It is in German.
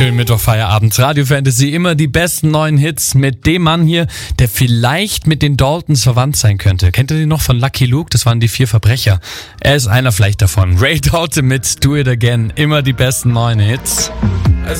Schönen Mittwochfeierabend. Radio Fantasy, immer die besten neuen Hits mit dem Mann hier, der vielleicht mit den Daltons verwandt sein könnte. Kennt ihr den noch von Lucky Luke? Das waren die 4 Verbrecher. Er ist einer vielleicht davon. Ray Dalton mit Do It Again. Immer die besten neuen Hits.